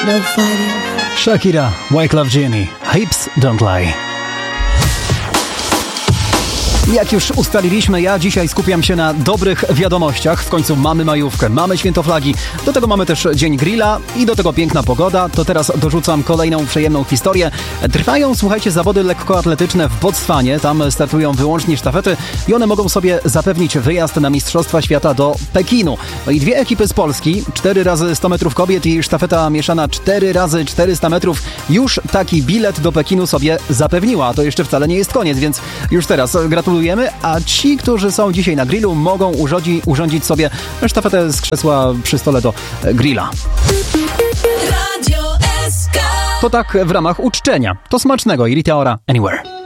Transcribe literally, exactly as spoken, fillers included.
no fighting. Shakira, Wyclef Jean, Hips Don't Lie. Jak już ustaliliśmy, ja dzisiaj skupiam się na dobrych wiadomościach. W końcu mamy majówkę, mamy święto flagi, do tego mamy też Dzień Grilla i do tego piękna pogoda. To teraz dorzucam kolejną przyjemną historię. Trwają, słuchajcie, zawody lekkoatletyczne w Botswanie. Tam startują wyłącznie sztafety i one mogą sobie zapewnić wyjazd na Mistrzostwa Świata do Pekinu. No i dwie ekipy z Polski, cztery razy sto metrów kobiet i sztafeta mieszana cztery razy czterysta metrów, już taki bilet do Pekinu sobie zapewniła. To jeszcze wcale nie jest koniec, więc już teraz gratuluję. A ci, którzy są dzisiaj na grillu, mogą urządzi, urządzić sobie sztafetę z krzesła przy stole do grilla. To tak w ramach uczczenia. To smacznego i Rita Ora Anywhere.